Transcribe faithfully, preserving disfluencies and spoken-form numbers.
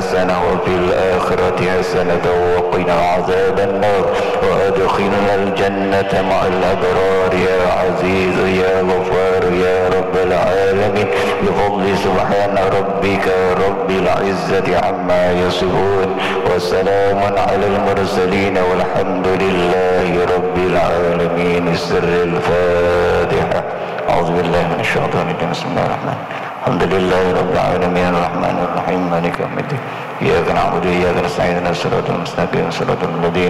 حسنة وفي الآخرة حسنة وقنا عذاب النار وأدخلنا الجنة مع الأبرار يا عزيز يا غفار يا رب العالمين بفضل سبحان ربك رب العزة عما يصفون وسلام على المرسلين والحمد لله رب العالمين. سر الفاتحة. أعوذ بالله من الشيطان الرجيم. بسم الله الرحمن الرحيم. الحمد لله رب العالمين الرحمن الرحيم مالك يوم الدين إياك نعبد وإياك نستعين اهدنا الصراط المستقيم صراط الذين